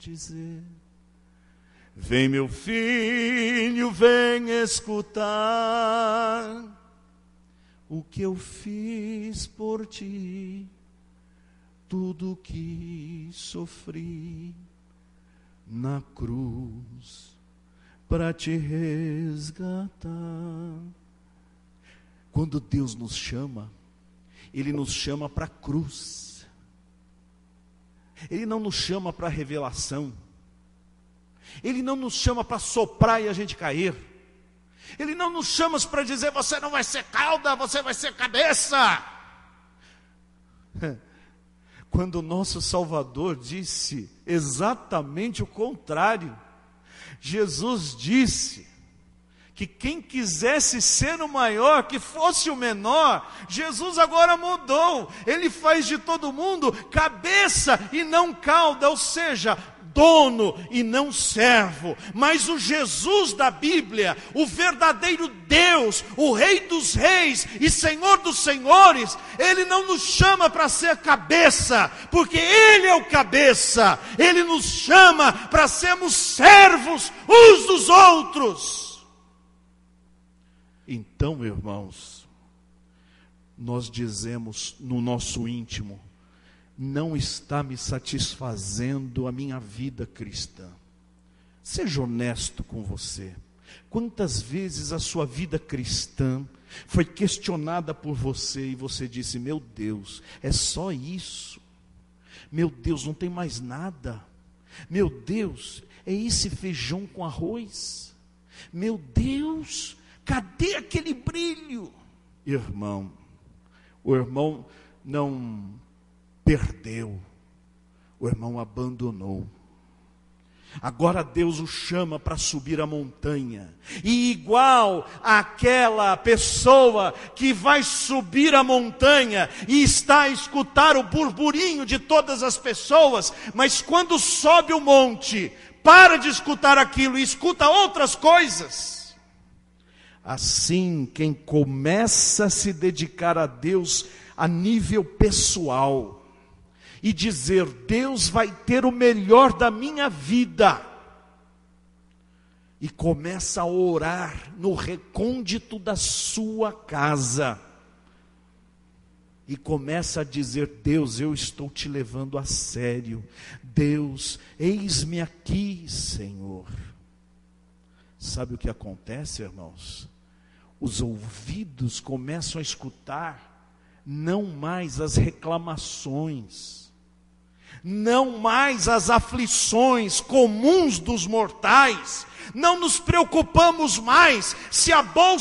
dizer: vem, meu filho, vem escutar o que eu fiz por ti, tudo que sofri na cruz para te resgatar. Quando Deus nos chama, Ele nos chama para a cruz. Ele não nos chama para a revelação. Ele não nos chama para soprar e a gente cair. Ele não nos chama para dizer: você não vai ser cauda, você vai ser cabeça. Quando o nosso Salvador disse exatamente o contrário. Jesus disse que quem quisesse ser o maior, que fosse o menor. Jesus agora mudou. Ele faz de todo mundo cabeça e não cauda, ou seja, dono e não servo. Mas o Jesus da Bíblia, o verdadeiro Deus, o Rei dos Reis e Senhor dos Senhores, Ele não nos chama para ser cabeça, porque Ele é o cabeça. Ele nos chama para sermos servos uns dos outros. Então, irmãos, nós dizemos no nosso íntimo: não está me satisfazendo a minha vida cristã. Seja honesto com você. Quantas vezes a sua vida cristã foi questionada por você e você disse: meu Deus, é só isso? Meu Deus, não tem mais nada? Meu Deus, é esse feijão com arroz? Meu Deus, cadê aquele brilho? Irmão, o irmão não perdeu, o irmão abandonou. Agora Deus o chama para subir a montanha. E igual àquela pessoa que vai subir a montanha e está a escutar o burburinho de todas as pessoas, mas quando sobe o monte, para de escutar aquilo e escuta outras coisas. Assim, quem começa a se dedicar a Deus a nível pessoal e dizer: Deus vai ter o melhor da minha vida, e começa a orar no recôndito da sua casa, e começa a dizer: Deus, eu estou te levando a sério. Deus, eis-me aqui, Senhor. Sabe o que acontece, irmãos? Os ouvidos começam a escutar não mais as reclamações, não mais as aflições comuns dos mortais. Não nos preocupamos mais se a bolsa